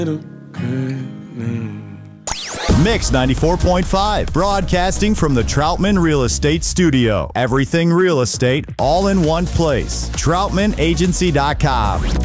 Mix 94.5, broadcasting from the Troutman Real Estate Studio. Everything real estate, all in one place. TroutmanAgency.com.